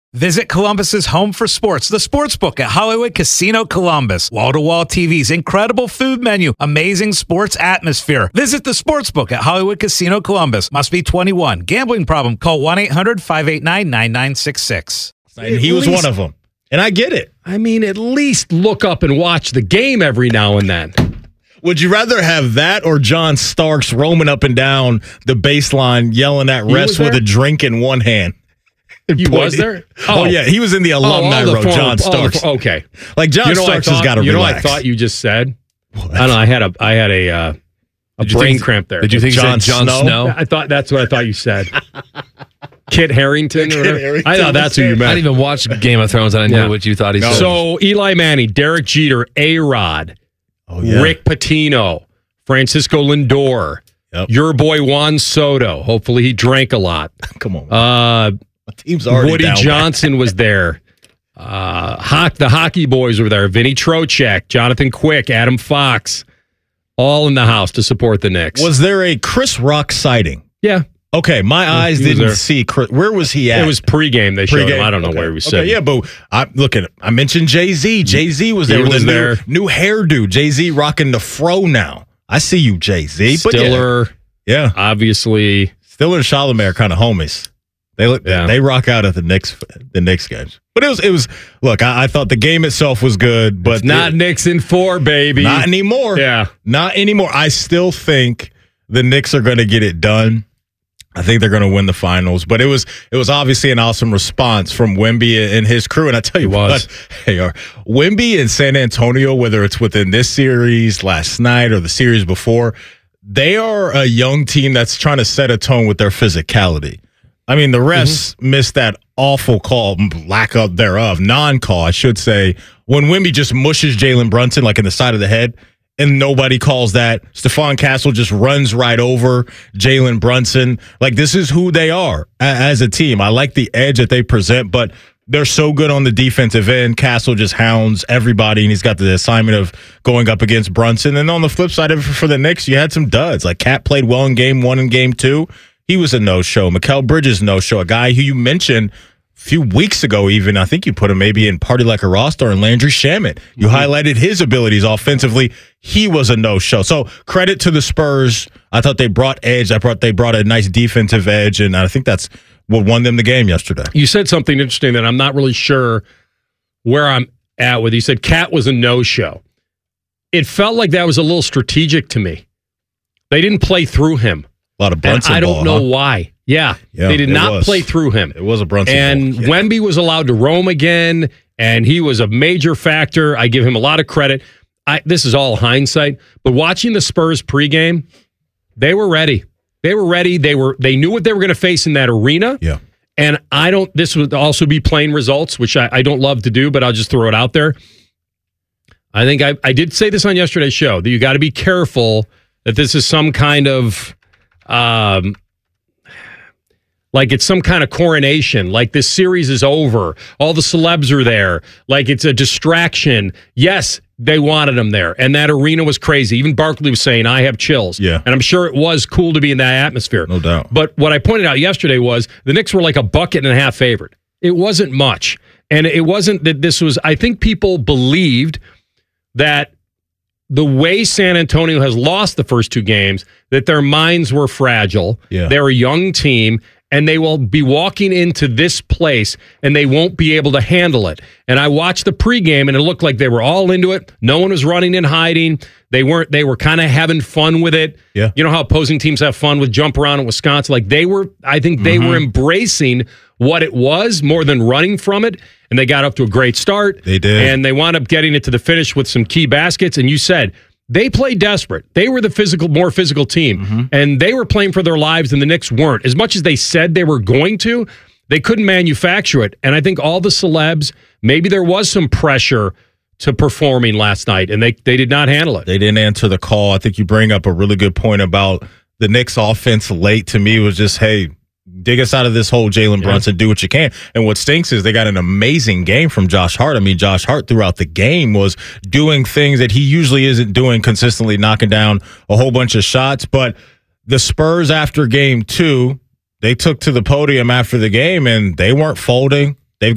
Visit Columbus's home for sports, the Sportsbook at Hollywood Casino Columbus. Wall-to-wall TVs, incredible food menu, amazing sports atmosphere. Visit the Sportsbook at Hollywood Casino Columbus. Must be 21. Gambling problem? Call 1-800-589-9966. And he was one of them. And I get it. I mean, at least look up and watch the game every now and then. Would you rather have that or John Starks roaming up and down the baseline yelling at refs with a drink in one hand? He was there? Oh, yeah. He was in the alumni row, John Starks. Okay. Like, John Starks has got to relax. You know what I thought you just said? What? I don't know. I had a brain cramp there. Did you think John Snow? I thought that's what I thought you said. Kit Harington or whatever. I thought that's who you meant. I didn't even watch Game of Thrones, and I knew what you thought he said. So, Eli Manning, Derek Jeter, A-Rod, Rick Pitino, Francisco Lindor, your boy Juan Soto. Hopefully he drank a lot. Come on. Team's already Woody down Johnson was there. The hockey boys were there. Vinny Trocheck, Jonathan Quick, Adam Fox, all in the house to support the Knicks. Was there a Chris Rock sighting? Yeah. Okay, my eyes didn't see Chris. Where was he at? It was pregame. They showed him. I don't know where he was sitting. Yeah, but I mentioned Jay-Z. Jay-Z was there with his new hairdo. Jay-Z rocking the fro now. I see you, Jay-Z. Stiller. Yeah. Obviously. Stiller and Chalamet are kind of homies. They rock out at the Knicks games. But it was look, I thought the game itself was good, but it's not Knicks in 4, baby. Not anymore. Yeah. Not anymore. I still think the Knicks are going to get it done. I think they're going to win the finals, but it was obviously an awesome response from Wemby and his crew. And I tell you what, Wemby and San Antonio, whether it's within this series last night or the series before, they are a young team that's trying to set a tone with their physicality. I mean, the refs missed that awful call, lack of thereof, non-call, I should say, when Wemby just mushes Jalen Brunson like in the side of the head, and nobody calls that. Stephon Castle just runs right over Jalen Brunson. Like, this is who they are as a team. I like the edge that they present, but they're so good on the defensive end. Castle just hounds everybody, and he's got the assignment of going up against Brunson. And on the flip side of it, for the Knicks, you had some duds. Like, Cat played well in game 1 and game 2. He was a no-show. Mikal Bridges, no-show. A guy who you mentioned a few weeks ago even, I think you put him maybe in Party Like a Rockstar, and Landry Shamet. You highlighted his abilities offensively. He was a no-show. So credit to the Spurs. I thought they brought edge. They brought a nice defensive edge, and I think that's what won them the game yesterday. You said something interesting that I'm not really sure where I'm at with. You said Cat was a no-show. It felt like that was a little strategic to me. They didn't play through him. A lot of Brunson I don't know why. Yeah, they did not play through him. It was a Brunson and ball. Wemby was allowed to roam again, and he was a major factor. I give him a lot of credit. This is all hindsight, but watching the Spurs pregame, they were ready. They were ready. They knew what they were going to face in that arena. Yeah. And this would also be plain results, which I don't love to do, but I'll just throw it out there. I think I did say this on yesterday's show, that you got to be careful that this is some kind of like it's some kind of coronation, like this series is over, all the celebs are there, like it's a distraction. Yes, they wanted them there, and that arena was crazy. Even Barkley was saying, I have chills. Yeah. And I'm sure it was cool to be in that atmosphere. No doubt. But what I pointed out yesterday was the Knicks were like a bucket and a half favorite. It wasn't much. And it wasn't that this was, I think people believed that the way San Antonio has lost the first 2 games, that their minds were fragile. Yeah. They're a young team, and they will be walking into this place, and they won't be able to handle it. And I watched the pregame, and it looked like they were all into it. No one was running and hiding. They were kind of having fun with it. Yeah. You know how opposing teams have fun with jump around in Wisconsin? Like I think they were embracing what it was more than running from it. And they got up to a great start. They did. And they wound up getting it to the finish with some key baskets. And you said they played desperate. They were the more physical team. And they were playing for their lives, and the Knicks weren't. As much as they said they were going to, they couldn't manufacture it. And I think all the celebs, maybe there was some pressure to performing last night, and they did not handle it. They didn't answer the call. I think you bring up a really good point about the Knicks offense late. To me, was just, hey, dig us out of this hole, Jalen Brunson. Do what you can. And what stinks is they got an amazing game from Josh Hart. I mean, Josh Hart throughout the game was doing things that he usually isn't doing consistently, knocking down a whole bunch of shots. But the Spurs, after game 2, they took to the podium after the game, and they weren't folding.